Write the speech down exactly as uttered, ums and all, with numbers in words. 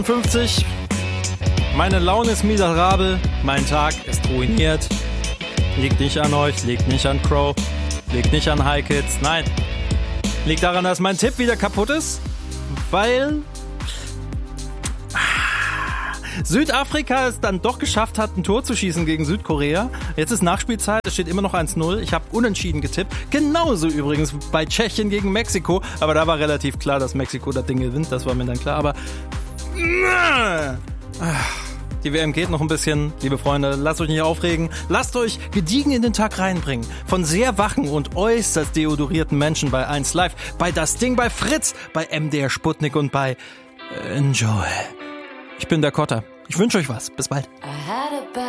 fünfzig. Meine Laune ist miserabel. Mein Tag ist ruiniert. Liegt nicht an euch, liegt nicht an Crow, liegt nicht an High Kids. Nein. Liegt daran, dass mein Tipp wieder kaputt ist. Weil Südafrika es dann doch geschafft hat, ein Tor zu schießen gegen Südkorea. Jetzt ist Nachspielzeit, es steht immer noch eins null. Ich habe unentschieden getippt. Genauso übrigens bei Tschechien gegen Mexiko. Aber da war relativ klar, dass Mexiko das Ding gewinnt. Das war mir dann klar. Aber die W M geht noch ein bisschen. Liebe Freunde, lasst euch nicht aufregen. Lasst euch gediegen in den Tag reinbringen. Von sehr wachen und äußerst deodorierten Menschen bei eins Live, bei Das Ding, bei Fritz, bei M D R Sputnik und bei Enjoy. Ich bin der Kotter. Ich wünsche euch was. Bis bald.